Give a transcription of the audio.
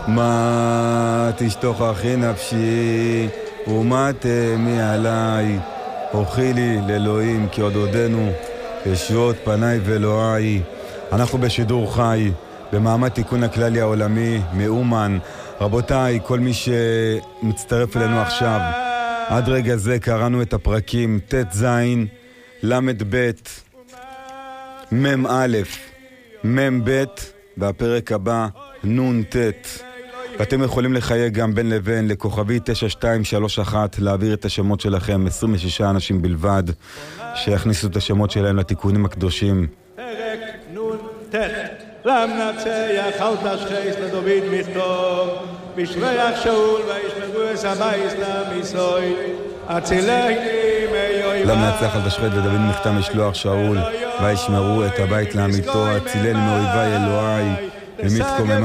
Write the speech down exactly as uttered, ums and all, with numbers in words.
מה תשתוכחי נפשי ומה תמי עליי, אוכי לי לאלוהים כי עוד עודנו ישרות פניי ואלוהי. אנחנו בשידור חי במעמד תיקון הכללי העולמי מאומן. רבותיי, כל מי שמצטרף אלינו עכשיו, עד רגע זה קראנו את הפרקים ת' זין, למד ב', מם א', מם ב', והפרק הבא נון ת'. ואתם יכולים לחייג גם בין לבין לכוכבי תשע שתיים שלוש אחת, להעביר את השמות שלכם, עשרים ושישה אנשים בלבד שיכניסו את השמות שלהם לתיקונים הקדושים. פרק נון ת'. למנצח אל תשחס לדוד מכתוב בשלח שאול וישמרו את הבית למיסוי הצילני מאויבי. למנצח אל תשחס לדוד מכתב משלוח שאול וישמרו את הבית לעמיתו, הצילני מאויבי אלוהי ומתקומם